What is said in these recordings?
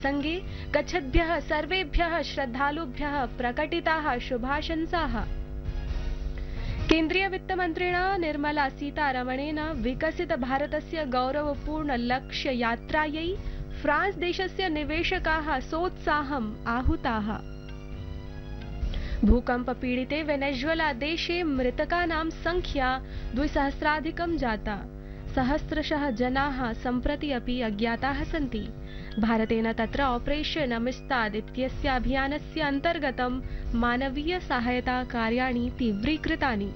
संगे गच्छद्भ्यः सर्वेभ्यः श्रद्धालुभ्यः प्रकटिताः शुभाशंसाः। केन्द्रीय वित्तमन्त्रिणा निर्मला सीतारमणेन विकसित भारतस्य गौरवपूर्ण लक्ष्य यात्रायै फ्रांस देशस्य निवेशकाः सोत्साहम् आहुताः। भूकंप पीडिते वेनेजुएला देशे मृतकानां संख्या 2000 जाता। सहस्रशः जनाः सम्प्रति अपि अज्ञाताः सन्ति। भारतेन तत्र ऑपरेशन अमिस्ताद् इत्यस्य अभियानस्य अन्तर्गतं मानवीय सहायता कार्याणि तीव्रीकृतानि।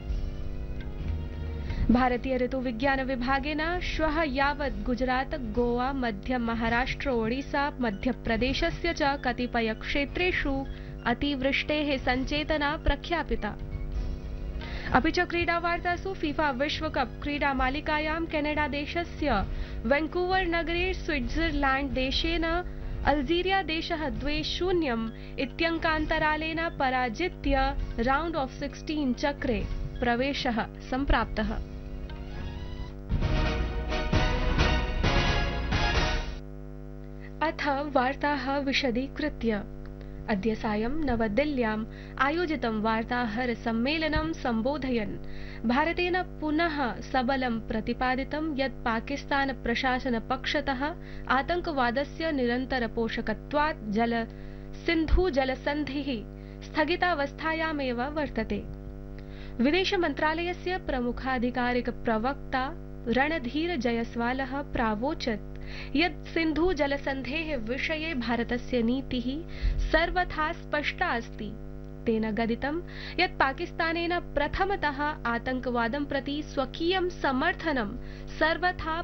भारतीय ऋतुविज्ञान विभागेन श्वः यावत् गुजरात, गोवा, मध्य महाराष्ट्र, ओडिशा, मध्यप्रदेशस्य च कतिपय क्षेत्रेषु अतिवृष्टेः सञ्चेतना प्रख्यापिता। अपि च क्रीडावार्तासु फीफा विश्वकप क्रीडामालिकायां केनेडा देशस्य वैंकूवर नगरे स्विट्जरलैंड देशेन अल्जीरिया देशः 2-0 इत्यङ्कान्तरालेन पराजित्य राउंड ऑफ 16 चक्रे प्रवेशः सम्प्राप्तः। अथ वार्ताः विशदीकृत्य। अद्य सायं नवदिल्ल्याम् आयोजितं वार्ताहर सम्मेलनं सम्बोधयन् भारतेन पुनः सबलं प्रतिपादितं यत् पाकिस्तान प्रशासन पक्षतः आतंकवादस्य निरन्तर पोषकत्वात् सिन्धु जलसन्धिः स्थगितावस्थायामेव वर्तते। विदेश मन्त्रालयस्य प्रमुखाधिकारिक प्रवक्ता रणधीर जयस्वालः प्रावोचत् यत् सिन्धु जलसन्धेः विषये भारतस्य नीतिः सर्वथा स्पष्टा अस्ति। तेन गदितं यत् पाकिस्तानेन प्रथमतः आतंकवादं प्रति स्वकीयं समर्थनं सर्वथा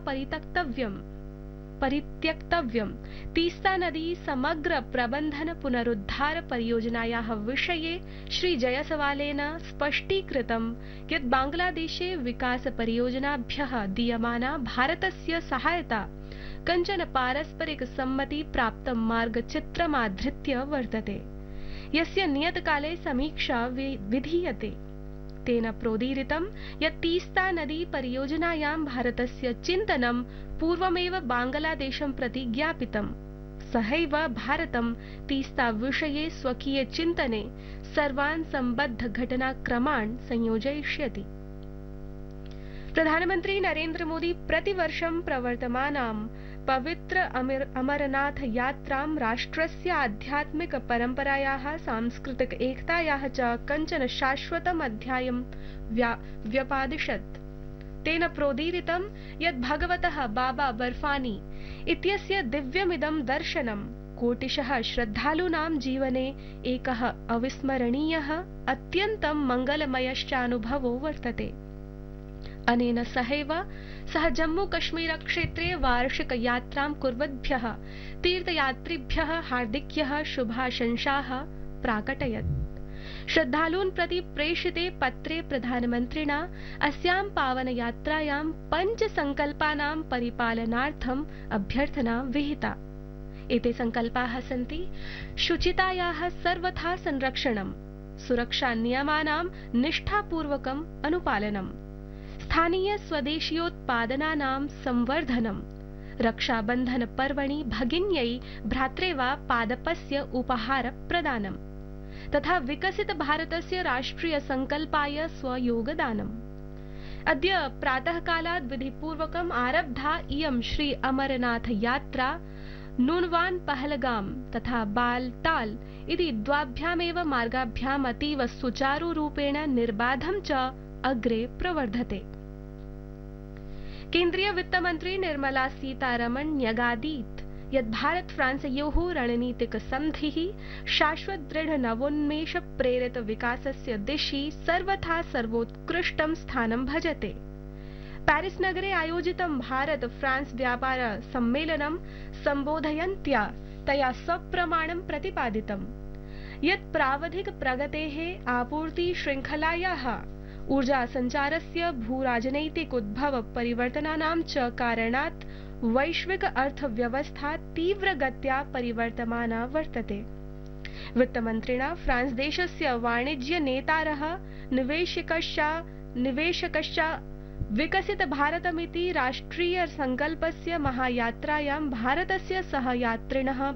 परित्यक्तव्यम्। तीस्ता नदी समग्र प्रबंधन पुनरुद्धार परियोजनायाः विषये श्री जयसवालेन स्पष्टीकृतं यत् बांग्लादेशे विकास परियोजनाभ्यः दीयमाना भारतस्य सहायता कञ्चन पारस्परिक सम्मति प्राप्तं मार्गचित्रमाधृत्य वर्तते, यस्य नियतकाले समीक्षा विधीयते। तेन प्रोदीरितं यत् तीस्ता नदी परियोजनायां भारतस्य चिन्तनं पूर्वमेव बांग्लादेशं प्रति ज्ञापितं। सहैव भारतं तीस्ता विषये स्वकीये चिन्तने सर्वान् सम्बद्ध घटनाक्रमान् संयोजयिष्यति। प्रधानमन्त्री नरेन्द्र मोदी प्रतिवर्षं प्रवर्तमानां पवित्र अमरनाथ यात्रां राष्ट्रस्य आध्यात्मिक परम्परायाः सांस्कृतिक एकतायाः च कञ्चन शाश्वतम् अध्यायं व्यपादिशत्। तेन प्रोदीरितं यत् भगवतः बाबा बर्फानी इत्यस्य दिव्यमिदं दर्शनं कोटिशः श्रद्धालूनां जीवने एकः अविस्मरणीयः अत्यन्तं मङ्गलमयश्चानुभवो वर्तते। अनेन सहैव सः जम्मू कश्मीर क्षेत्रे वार्षिक यात्रां कुर्वद्भ्यः तीर्थयात्रिभ्यः हार्दिक्यः शुभाशंसाः प्राकटयत्। श्रद्धालून् प्रति प्रेषिते पत्रे प्रधानमन्त्रिणा अस्यां पावनयात्रायां 5 संकल्पानां परिपालनार्थम् अभ्यर्थना विहिता। एते संकल्पाः सन्ति शुचितायाः सर्वथा संरक्षणं, सुरक्षा नियमानां निष्ठापूर्वकम् अनुपालनम्, स्थानीय स्वदेशीयोत्पादनानां संवर्धनम्, रक्षाबन्धन पर्वणि भगिन्यै भ्रात्रे वा पादपस्य उपहार प्रदानम् तथा विकसित भारतस्य राष्ट्रिय संकल्पाय स्वयोगदानम्। अद्य प्रातःकालात् विधिपूर्वकम् आरब्धा इयं श्री अमरनाथ यात्रा नूनवान पहलगाम तथा बालताल इति द्वाभ्यामेव मार्गाभ्याम् अतीव सुचारुरूपेण निर्बाधं च अग्रे प्रवर्धते। केन्द्रीय वित्तमन्त्री निर्मला सीतारमण न्यगादीत् यत् भारत फ्रांसयोः रणनीतिक सन्धिः शाश्वत दृढ नवोन्मेष प्रेरित विकासस्य दिशि सर्वथा सर्वोत्कृष्टं स्थानं भजते। पेरिस नगरे आयोजितं भारत फ्रांस व्यापार सम्मेलनं सम्बोधयन्त्या तया सप्रमाणं प्रतिपादितं यत् प्रावधिक प्रगतेः आपूर्ति श्रृङ्खलायाः ऊर्जा संचारस्य भूराजनैतिक उद्भव परिवर्तनानां च कारणात् वैश्विक अर्थव्यवस्था तीव्रगत्या परिवर्तमाना वर्तते। वित्तमन्त्रिणा फ्रांस देशस्य वाणिज्य नेतारः निवेशकश्च विकसित भारतमिति राष्ट्रिय संकल्पस्य महायात्रायां भारतस्य सहयात्रिणः